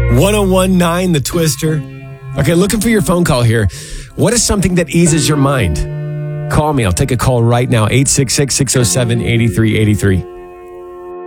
1019 The Twister. Okay, looking for your phone call here. What is something that eases your mind? Call me. I'll take a call right now. 866-607-8383.